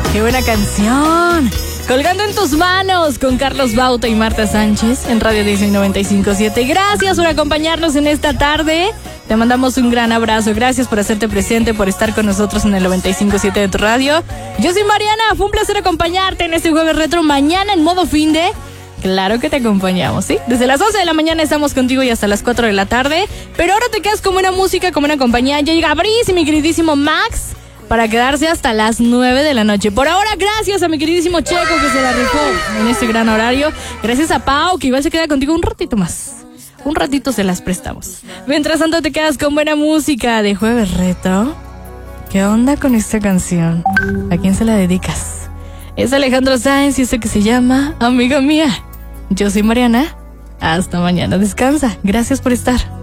¡Qué buena canción! Colgando en tus manos con Carlos Bauta y Marta Sánchez en Radio Disney 95.7. Gracias por acompañarnos en esta tarde. Te mandamos un gran abrazo. Gracias por hacerte presente, por estar con nosotros en el 95.7 de tu radio. Yo soy Mariana. Fue un placer acompañarte en este jueves retro. Mañana en modo fin de... Claro que te acompañamos, ¿sí? Desde las 11 de la mañana estamos contigo y hasta las 4 de la tarde. Pero ahora te quedas con buena música, con buena compañía. Ya llega Brice y mi queridísimo Max para quedarse hasta las 9 de la noche. Por ahora, gracias a mi queridísimo Checo que se la rifó en este gran horario. Gracias a Pau, que igual se queda contigo un ratito más. Un ratito se las prestamos. Mientras tanto te quedas con buena música de Jueves Retro. ¿Qué onda con esta canción? ¿A quién se la dedicas? Es Alejandro Sanz y esto que se llama Amiga Mía. Yo soy Mariana. Hasta mañana. Descansa. Gracias por estar.